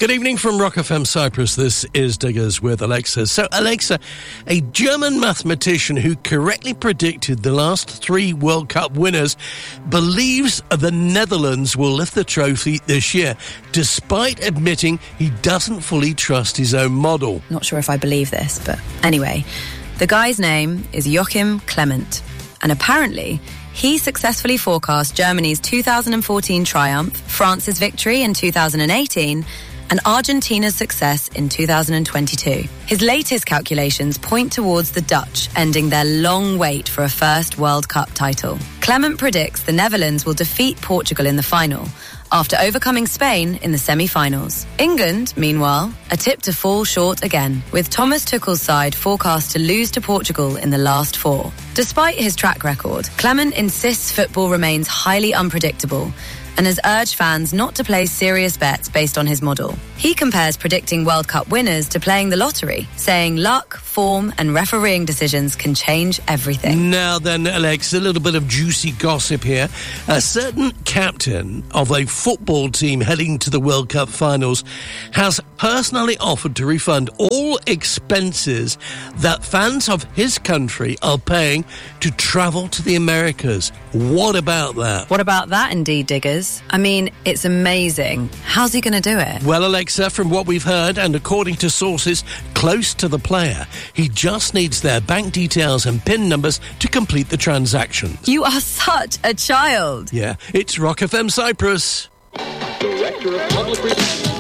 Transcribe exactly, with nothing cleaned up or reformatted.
Good evening from Rock F M Cyprus. This is Diggers with Alexa. So, Alexa, a German mathematician who correctly predicted the last three World Cup winners believes the Netherlands will lift the trophy this year, despite admitting he doesn't fully trust his own model. Not sure if I believe this, but anyway, the guy's name is Joachim Clement, and apparently he successfully forecast Germany's two thousand fourteen triumph, France's victory in two thousand eighteen, and Argentina's success in two thousand twenty-two. His latest calculations point towards the Dutch ending their long wait for a first World Cup title. Clement predicts the Netherlands will defeat Portugal in the final, after overcoming Spain in the semi-finals. England, meanwhile, are tipped to fall short again, with Thomas Tuchel's side forecast to lose to Portugal in the last four. Despite his track record, Clement insists football remains highly unpredictable and has urged fans not to place serious bets based on his model. He compares predicting World Cup winners to playing the lottery, saying luck, form and refereeing decisions can change everything. Now then, Alex, a little bit of juicy gossip here. A certain captain of a football team heading to the World Cup finals has personally offered to refund all expenses that fans of his country are paying to travel to the Americas. What about that? What about that, indeed, Diggers? I mean, it's amazing. How's he going to do it? Well, Alexa, from what we've heard, and according to sources close to the player, he just needs their bank details and PIN numbers to complete the transaction. You are such a child. Yeah, it's Rock F M Cyprus. Director of Public Relations.